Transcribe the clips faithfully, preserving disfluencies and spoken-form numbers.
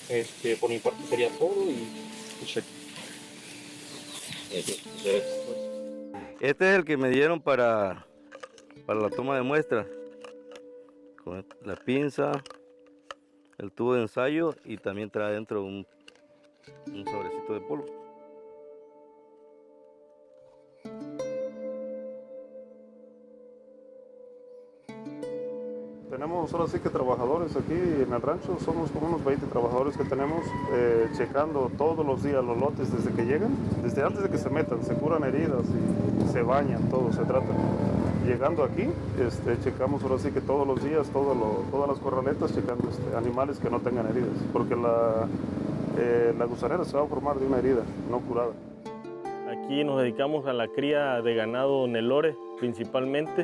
Este, por mi parte sería todo y check. Este es el que me dieron para, para la toma de muestra, con la pinza, el tubo de ensayo y también trae dentro un, un sobrecito de polvo. Tenemos ahora sí que trabajadores aquí en el rancho, somos como unos veinte trabajadores que tenemos eh, checando todos los días los lotes desde que llegan, desde antes de que se metan, se curan heridas y se bañan, todo se trata. Llegando aquí, este, checamos ahora sí que todos los días, todo lo, todas las corraletas, checando este, animales que no tengan heridas, porque la, eh, la gusanera se va a formar de una herida no curada. Aquí nos dedicamos a la cría de ganado Nelore principalmente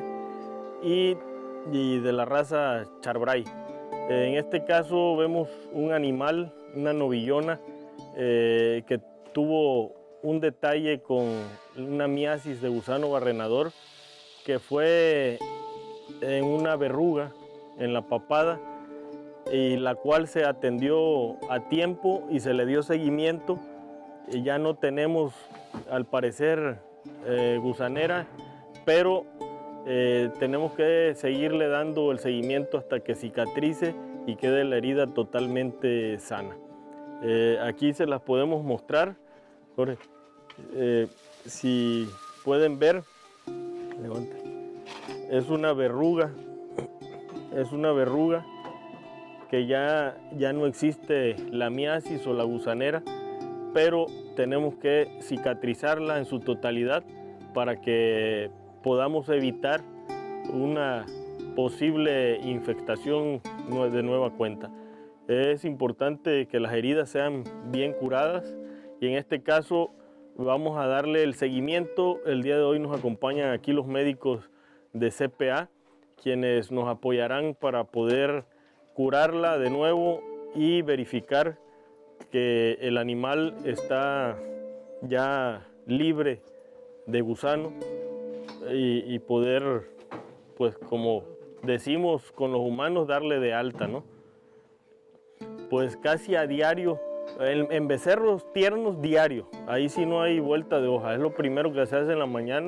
y, y de la raza Charbray. En este caso vemos un animal, una novillona, eh, que tuvo un detalle con una miasis de gusano barrenador que fue en una verruga en la papada y la cual se atendió a tiempo y se le dio seguimiento. Y ya no tenemos, al parecer, eh, gusanera, pero eh, tenemos que seguirle dando el seguimiento hasta que cicatrice y quede la herida totalmente sana. Eh, aquí se las podemos mostrar. Jorge, eh, si pueden ver, levanta. Es una verruga, es una verruga que ya, ya no existe la miasis o la gusanera, pero tenemos que cicatrizarla en su totalidad para que podamos evitar una posible infectación de nueva cuenta. Es importante que las heridas sean bien curadas y en este caso vamos a darle el seguimiento. El día de hoy nos acompañan aquí los médicos de C P A, quienes nos apoyarán para poder curarla de nuevo y verificar que el animal está ya libre de gusano y, y poder, pues como decimos con los humanos, darle de alta, ¿no? Pues casi a diario, en, en becerros tiernos diario, ahí sí no hay vuelta de hoja, es lo primero que se hace en la mañana.